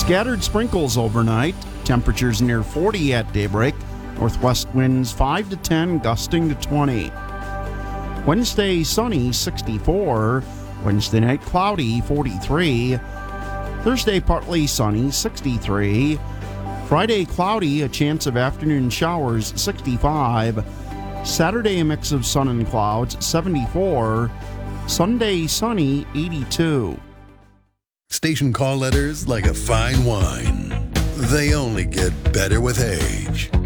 Scattered sprinkles overnight. Temperatures near 40 at daybreak. Northwest winds 5 to 10, gusting to 20. Wednesday, sunny, 64. Wednesday night, cloudy, 43. Thursday, partly sunny, 63. Friday, cloudy, a chance of afternoon showers, 65. Saturday, a mix of sun and clouds, 74. Sunday, sunny, 82. Station call letters like a fine wine. They only get better with age.